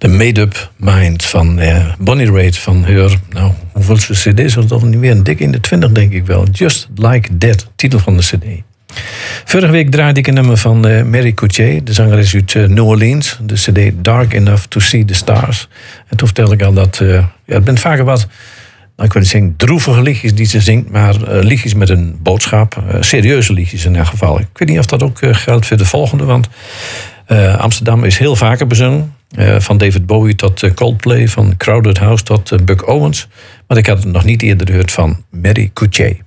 De Made-up Mind van Bonnie Raitt. Van haar, hoeveel cd is dat niet meer? Een dik in de 20, denk ik wel. Just Like That, titel van de cd. Vorige week draaide ik een nummer van Mary Coutier, de zangeres uit New Orleans. De cd Dark Enough to See the Stars. En toen vertelde ik al dat het bent vaker wat, ik wil niet zeggen droevige liedjes die ze zingt, maar liedjes met een boodschap. Serieuze liedjes in elk geval. Ik weet niet of dat ook geldt voor de volgende, want Amsterdam is heel vaker bezongen. Van David Bowie tot Coldplay, van Crowded House tot Buck Owens. Maar ik had het nog niet eerder gehoord van Mary Coutier.